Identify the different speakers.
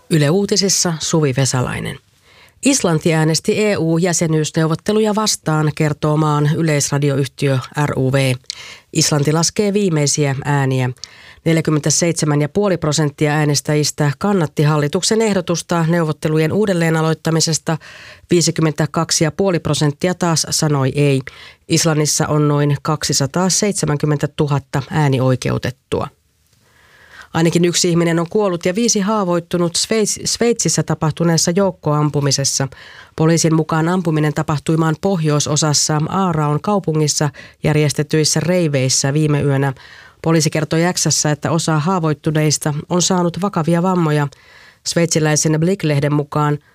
Speaker 1: Yle Uutisissa Suvi Vesalainen. Islanti äänesti EU-jäsenyysneuvotteluja vastaan, kertoo maan yleisradioyhtiö RUV. Islanti laskee viimeisiä ääniä. 47,5% äänestäjistä kannatti hallituksen ehdotusta neuvottelujen uudelleen aloittamisesta. 52,5% taas sanoi ei. Islannissa on noin 270 000 äänioikeutettua. Ainakin 1 ihminen on kuollut ja 5 haavoittunut Sveitsissä tapahtuneessa joukkoampumisessa. Poliisin mukaan ampuminen tapahtui maan pohjoisosassa Aaraon kaupungissa järjestetyissä reiveissä viime yönä. Poliisi kertoi X:ssä, että osa haavoittuneista on saanut vakavia vammoja. Sveitsiläisen Blick-lehden mukaan